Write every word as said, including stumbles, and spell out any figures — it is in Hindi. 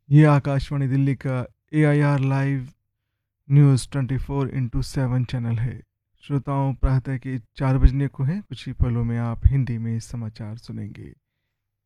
ये आकाशवाणी दिल्ली का ए I R live news twenty four into seven channel है। श्रोताओं, प्रातः के चार बजने को हैं। कुछ ही पलों में आप हिंदी में समाचार सुनेंगे।